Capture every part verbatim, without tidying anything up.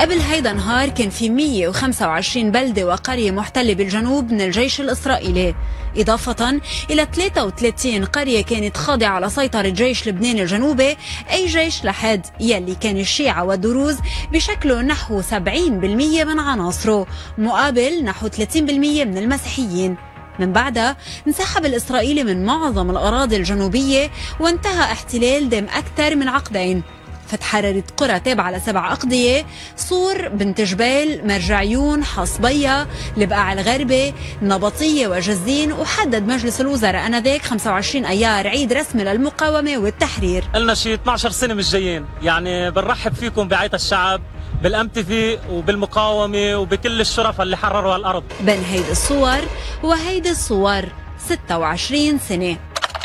قبل هيدا النهار كان في مية وخمسة وعشرين بلدة وقرية محتلة بالجنوب من الجيش الإسرائيلي، إضافة إلى ثلاثة وثلاثين قرية كانت خاضعة لسيطرة جيش لبنان الجنوبي، أي جيش لحد يلي كان الشيعة والدروز بشكله نحو سبعين بالمية من عناصره، مقابل نحو ثلاثين بالمية من المسيحيين. من بعدها انسحب الإسرائيلي من معظم الأراضي الجنوبية وانتهى احتلال دام أكثر من عقدين، فتحررت قرى تابعة لسبع أقضية: صور، بنت جبال، مرجعيون، حصبية، البقاع الغربي، نبطية وجزين. وحدد مجلس الوزراء آنذاك خمسة وعشرين أيار عيد رسمي للمقاومة والتحرير. قلنا شي اثني عشر سنة مش جايين، يعني بنرحب فيكم بعيد الشعب، بالام تي في وبالمقاومة وبكل الشرفاء اللي حرروا هالأرض. بين هيدي الصور وهيدي الصور ستة وعشرين سنة.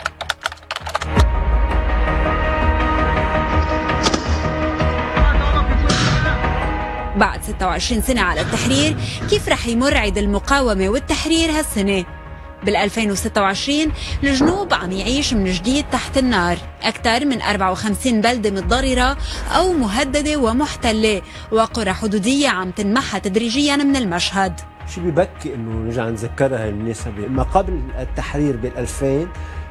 بعد ستة وعشرين سنة على التحرير، كيف رح يمر عيد المقاومة والتحرير هالسنة؟ بال ألفين وستة وعشرين الجنوب عم يعيش من جديد تحت النار، أكثر من أربعة وخمسين بلدة متضررة أو مهددة ومحتلة، وقرى حدودية عم تنمحى تدريجيا من المشهد. شو ببكي انه نرجع نذكرها النسبة ما قبل التحرير بالألفين،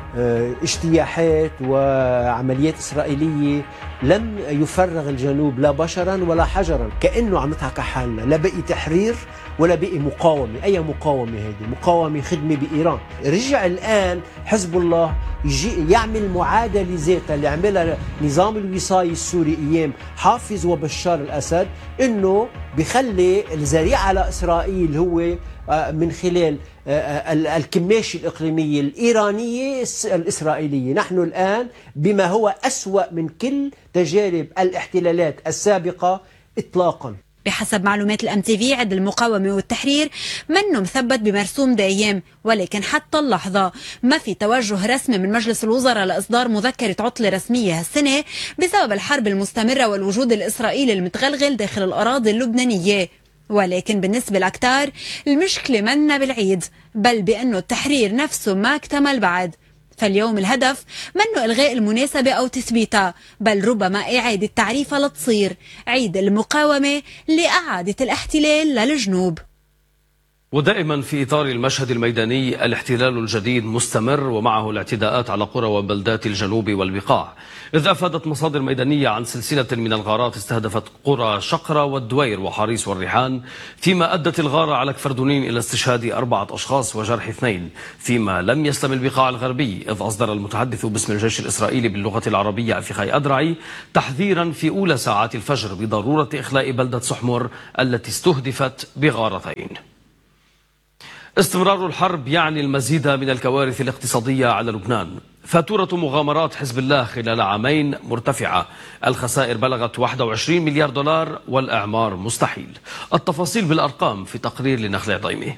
اجتياحات وعمليات إسرائيلية لم يفرغ الجنوب لا بشرا ولا حجرا، كأنه عم نضحك على حالنا، لا بقي تحرير ولا بقي مقاومة. أي مقاومة هذه؟ مقاومة خدمة بإيران. رجع الآن حزب الله يجي يعمل معادلة ذاتها اللي عملها نظام الوصاية السوري أيام حافظ وبشار الأسد، إنه بخلي الذريعة لإسرائيل هو من خلال الكماشة الإقليمية الإيرانية الإسرائيلية. نحن الآن بما هو أسوأ من كل تجارب الاحتلالات السابقة إطلاقا. بحسب معلومات الام تي في، عد المقاومة والتحرير منه مثبت بمرسوم دايم، ولكن حتى اللحظة ما في توجه رسمي من مجلس الوزراء لإصدار مذكرة عطلة رسمية هالسنة بسبب الحرب المستمرة والوجود الإسرائيلي المتغلغل داخل الأراضي اللبنانية. ولكن بالنسبة لأكتار المشكلة منا بالعيد، بل بأنه التحرير نفسه ما اكتمل بعد. فاليوم الهدف منه إلغاء المناسبة أو تثبيتها، بل ربما إعادة تعريفها لتصير عيد المقاومة لإعادة الاحتلال للجنوب. ودائما في إطار المشهد الميداني، الاحتلال الجديد مستمر ومعه الاعتداءات على قرى وبلدات الجنوب والبقاع، إذ أفادت مصادر ميدانية عن سلسلة من الغارات استهدفت قرى شقرة والدوير وحاريس والريحان، فيما أدت الغارة على كفردونين إلى استشهاد أربعة أشخاص وجرح اثنين، فيما لم يسلم البقاع الغربي، إذ أصدر المتحدث باسم الجيش الإسرائيلي باللغة العربية أفيخاي أدرعي تحذيرا في أولى ساعات الفجر بضرورة إخلاء بلدة سحمر التي استهدفت بغارتين. استمرار الحرب يعني المزيد من الكوارث الاقتصادية على لبنان. فاتورة مغامرات حزب الله خلال عامين مرتفعة، الخسائر بلغت واحد وعشرين مليار دولار والإعمار مستحيل. التفاصيل بالأرقام في تقرير لنخلع ضيمي.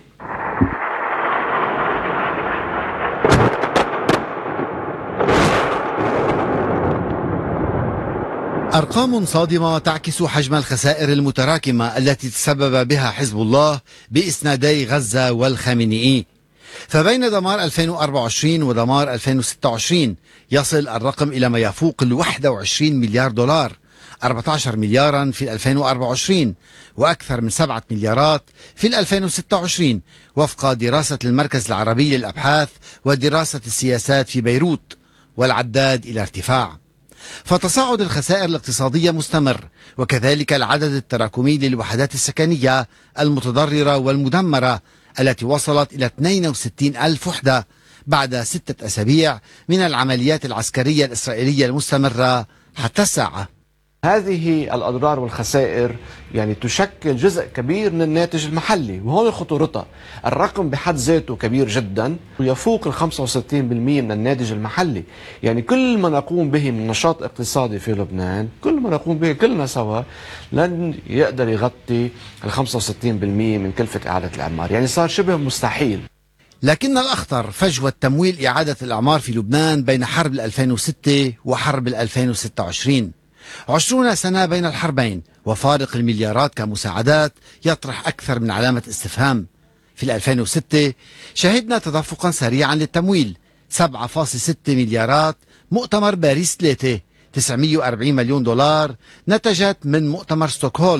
أرقام صادمة تعكس حجم الخسائر المتراكمة التي تسبب بها حزب الله بإسنادي غزة والخامنئي. فبين دمار ألفين وأربعة وعشرين ودمار ألفين وستة وعشرين يصل الرقم إلى ما يفوق ال واحد وعشرين مليار دولار، أربعة عشر مليارا في ألفين وأربعة وعشرين وأكثر من سبعة مليارات في ألفين وستة وعشرين، وفق دراسة المركز العربي للأبحاث ودراسة السياسات في بيروت، والعداد إلى ارتفاع. فتصاعد الخسائر الاقتصادية مستمر، وكذلك العدد التراكمي للوحدات السكنية المتضررة والمدمرة التي وصلت إلى اثنين وستين ألف وحدة بعد ستة أسابيع من العمليات العسكرية الإسرائيلية المستمرة حتى الساعة. هذه الأضرار والخسائر يعني تشكل جزء كبير من الناتج المحلي، وهون خطورتها. الرقم بحد ذاته كبير جدا ويفوق ال خمسة وستين بالمئة من الناتج المحلي. يعني كل ما نقوم به من نشاط اقتصادي في لبنان، كل ما نقوم به كلنا سوا، لن يقدر يغطي ال خمسة وستين بالمئة من كلفة إعادة الإعمار، يعني صار شبه مستحيل. لكن الأخطر فجوة تمويل إعادة الأعمار في لبنان بين حرب ألفين وستة وحرب ألفين وستة وعشرين. عشرون سنة بين الحربين، وفارق المليارات كمساعدات يطرح أكثر من علامة استفهام. في ألفين وستة شهدنا تدفقا سريعا للتمويل، سبعة فاصلة ستة مليارات. مؤتمر باريس ثلاثة تسعمئة وأربعين مليون دولار نتجت من مؤتمر ستوكهولم،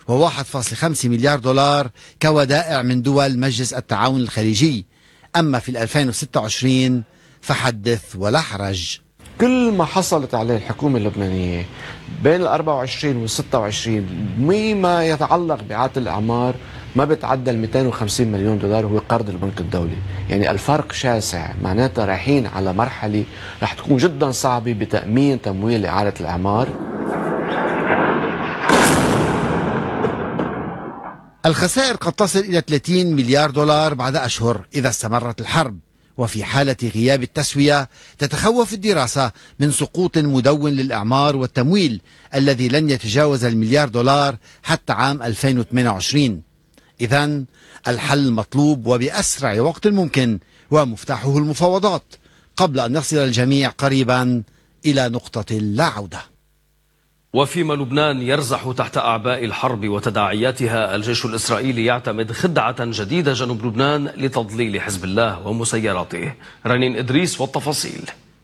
وواحد فاصلة خمسة مليار دولار كودائع من دول مجلس التعاون الخليجي. أما في ألفين وستة وعشرين فحدث ولا حرج. كل ما حصلت عليه الحكومة اللبنانية بين ال أربعة وعشرين وال ستة وعشرين مما يتعلق بإعادة الأعمار ما بتعدى ال مئتين وخمسين مليون دولار، هو قرض البنك الدولي. يعني الفرق شاسع، معناتها رايحين على مرحلة رح تكون جدا صعبة بتأمين تمويل إعادة الأعمار. الخسائر قد تصل إلى ثلاثين مليار دولار بعد أشهر إذا استمرت الحرب، وفي حالة غياب التسوية تتخوف الدراسة من سقوط مدون للإعمار والتمويل الذي لن يتجاوز المليار دولار حتى عام ألفين وثمانية وعشرين. إذن الحل مطلوب وبأسرع وقت ممكن، ومفتاحه المفاوضات قبل أن يصل الجميع قريبا إلى نقطة لا عودة. وفيما لبنان يرزح تحت أعباء الحرب وتداعياتها، الجيش الإسرائيلي يعتمد خدعة جديدة جنوب لبنان لتضليل حزب الله ومسيراته. رنين إدريس والتفاصيل.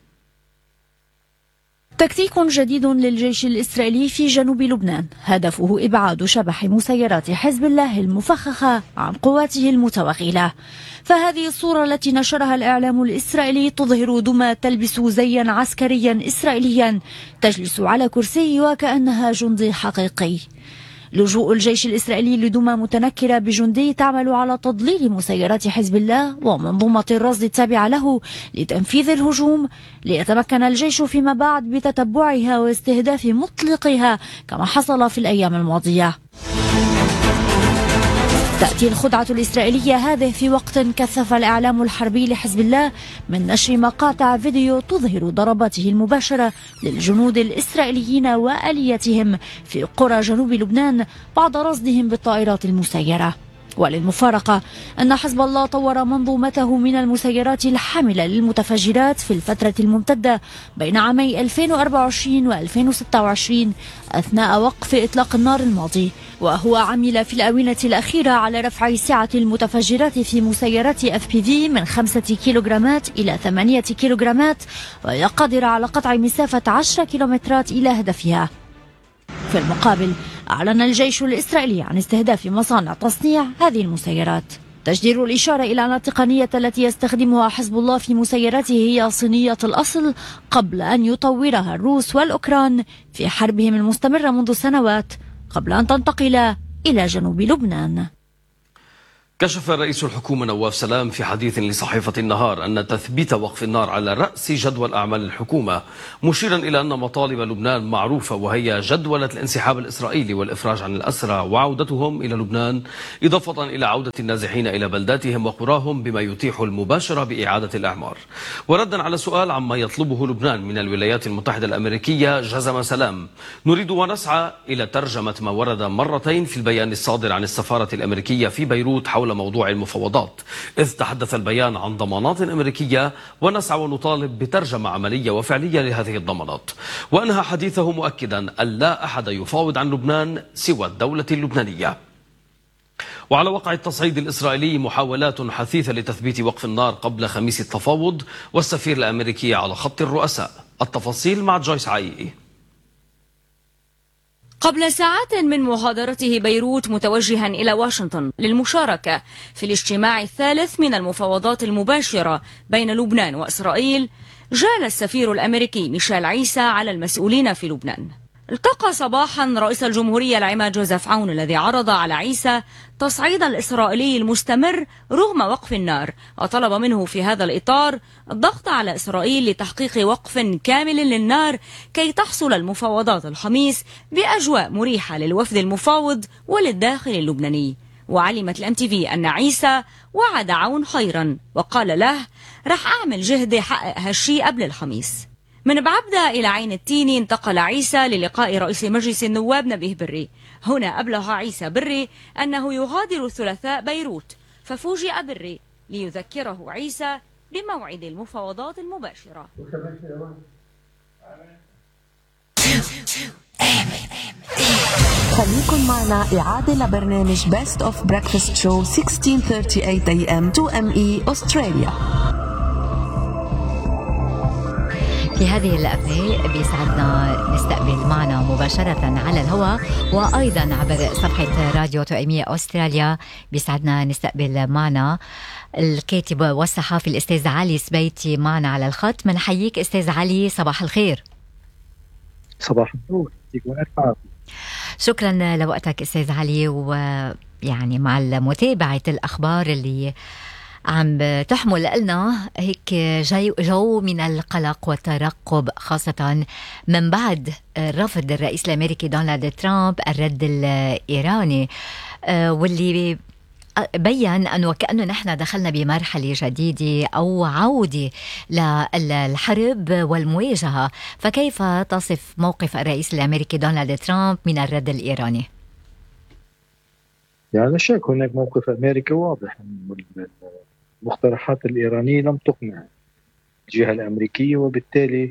تكتيك جديد للجيش الإسرائيلي في جنوب لبنان، هدفه إبعاد شبح مسيرات حزب الله المفخخة عن قواته المتوغلة. فهذه الصورة التي نشرها الإعلام الإسرائيلي تظهر دمى تلبس زيا عسكريا إسرائيليا تجلس على كرسي وكأنها جندي حقيقي. لجوء الجيش الإسرائيلي لدمى متنكرة بجندي تعمل على تضليل مسيرات حزب الله ومنظومة الرصد التابعة له لتنفيذ الهجوم، ليتمكن الجيش فيما بعد بتتبعها واستهداف مطلقها كما حصل في الأيام الماضية. تأتي الخدعة الإسرائيلية هذه في وقت كثف الإعلام الحربي لحزب الله من نشر مقاطع فيديو تظهر ضرباته المباشرة للجنود الإسرائيليين وآليتهم في قرى جنوب لبنان بعد رصدهم بالطائرات المسيرة. وللمفارقة أن حزب الله طور منظومته من المسيرات الحاملة للمتفجرات في الفترة الممتدة بين عامي ألفين وأربعة وعشرين وألفين وستة وعشرين أثناء وقف إطلاق النار الماضي، وهو عمل في الآونة الأخيرة على رفع سعة المتفجرات في مسيرات اف بي في من خمسة كيلوغرامات إلى ثمانية كيلوغرامات، وهي قادرة على قطع مسافة عشرة كيلومترات إلى هدفها. في المقابل أعلن الجيش الإسرائيلي عن استهداف مصانع تصنيع هذه المسيرات. تجدير الإشارة إلى أن التقنية التي يستخدمها حزب الله في مسيراته هي صينية الأصل قبل أن يطورها الروس والأوكران في حربهم المستمرة منذ سنوات قبل أن تنتقل إلى جنوب لبنان. كشف رئيس الحكومة نواف سلام في حديث لصحيفة النهار أن تثبيت وقف النار على رأس جدول أعمال الحكومة، مشيرا إلى أن مطالب لبنان معروفة، وهي جدولة الانسحاب الإسرائيلي والإفراج عن الأسرى وعودتهم إلى لبنان، إضافة إلى عودة النازحين إلى بلداتهم وقراهم بما يتيح المباشرة بإعادة الأعمار. وردا على سؤال عما يطلبه لبنان من الولايات المتحدة الأمريكية، جزم سلام: نريد ونسعى إلى ترجمة ما ورد مرتين في البيان الصادر عن السفارة الأمريكية في بيروت حول موضوع المفاوضات، إذ تحدث البيان عن ضمانات أمريكية، ونسعى ونطالب بترجمة عملية وفعلية لهذه الضمانات. وأنهى حديثه مؤكدا أن لا أحد يفاوض عن لبنان سوى الدولة اللبنانية. وعلى وقع التصعيد الإسرائيلي محاولات حثيثة لتثبيت وقف النار قبل خميس التفاوض، والسفير الأمريكي على خط الرؤساء. التفاصيل مع جويس عايقي. قبل ساعات من مغادرته بيروت متوجها إلى واشنطن للمشاركة في الاجتماع الثالث من المفاوضات المباشرة بين لبنان وإسرائيل، جال السفير الأمريكي ميشيل عيسى على المسؤولين في لبنان. التقى صباحا رئيس الجمهورية العماد جوزيف عون الذي عرض على عيسى تصعيد الإسرائيلي المستمر رغم وقف النار، وطلب منه في هذا الإطار الضغط على إسرائيل لتحقيق وقف كامل للنار كي تحصل المفاوضات الخميس بأجواء مريحة للوفد المفاوض وللداخل اللبناني. وعلمت الام تي في أن عيسى وعد عون خيرا وقال له: رح أعمل جهدي حقق هالشي قبل الخميس. من بعبدة إلى عين التين انتقل عيسى للقاء رئيس مجلس النواب نبيه بري. هنا أبلغ عيسى بري أنه يغادر الثلاثاء بيروت، ففوجئ بري ليذكره عيسى بموعد المفاوضات المباشرة. خليكن معنا إعادة لبرنامج Best of Breakfast Show sixteen thirty-eight a m two M E أستراليا. في هذه الأثناء بيسعدنا نستقبل معنا مباشرة على الهواء وأيضا عبر صفحة راديو توأمية أستراليا بيسعدنا نستقبل معنا الكاتب والصحفي الأستاذ علي سبيتي معنا على الخط. منحييك أستاذ علي، صباح الخير. صباح النور. شكرا لوقتك أستاذ علي، ويعني مع متابعة الأخبار اللي عم تحمل لنا هيك جو, جو من القلق والترقب، خاصة من بعد رفض الرئيس الأمريكي دونالد ترامب الرد الإيراني، واللي بيّن أنه كأنه نحن دخلنا بمرحلة جديدة أو عودة للحرب والمواجهة. فكيف تصف موقف الرئيس الأمريكي دونالد ترامب من الرد الإيراني؟ يعني لا شك هناك موقف أمريكي واضح أن المقترحات الإيرانية لم تقنع الجهة الأمريكية، وبالتالي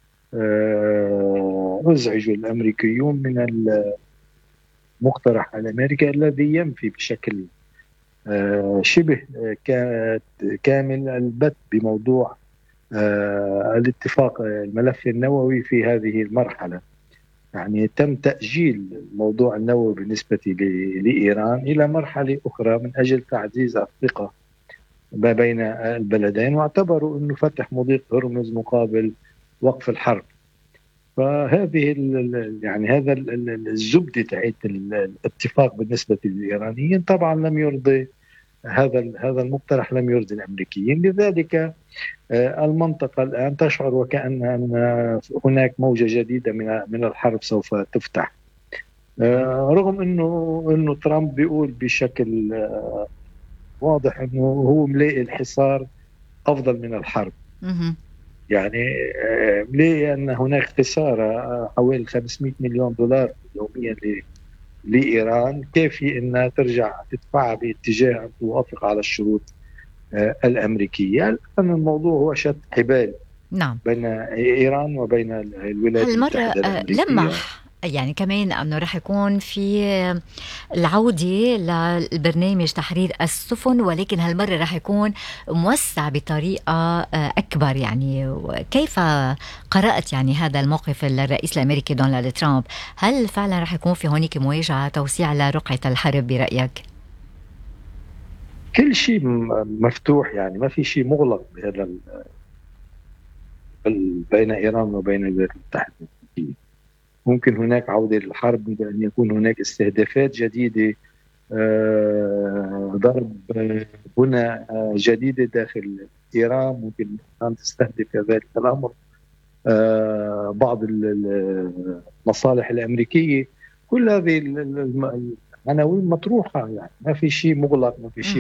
أزعجوا الأمريكيون من المقترح الأمريكي الذي ينفي بشكل شبه كامل البت بموضوع الاتفاق الملف النووي في هذه المرحلة. يعني تم تأجيل الموضوع النووي بالنسبة لإيران إلى مرحلة أخرى من أجل تعزيز الثقة ما بين البلدين، واعتبروا أنه فتح مضيق هرمز مقابل وقف الحرب. فهذه يعني هذا الزبدة تاعت الاتفاق بالنسبة للإيرانيين طبعا لم يرضي هذا هذا المقترح، لم يرضي الأمريكيين. لذلك المنطقة الآن تشعر وكأن هناك موجة جديدة من من الحرب سوف تفتح، رغم أنه أنه ترامب بيقول بشكل واضح أنه هو ملاقي الحصار أفضل من الحرب. يعني ملاقي أن هناك خسارة حوالي خمسمئة مليون دولار يوميا لإيران كافي أنها ترجع تدفع باتجاه أن توافق على الشروط الأمريكية. الآن الموضوع هو شد حبال نعم بين إيران وبين الولايات المتحدة الأمريكية. لمح يعني كمان أنه رح يكون في العودة للبرنامج تحرير السفن، ولكن هالمرة رح يكون موسع بطريقة أكبر. يعني كيف قرأت يعني هذا الموقف الرئيس الأمريكي دونالد ترامب؟ هل فعلا رح يكون في هونيك مواجهة توسيع لرقعة الحرب برأيك؟ كل شيء مفتوح، يعني ما في شيء مغلق بهذا بين إيران وبين الولايات المتحدة الأمريكية. ممكن هناك عودة للحرب بأن يكون هناك استهدافات جديدة، ضرب بنى جديدة داخل إيران، ممكن أن تستهدف ذلك الأمر بعض المصالح الأمريكية. كل هذه العناوين مطروحة، يعني ما في شيء مغلق، ما في شيء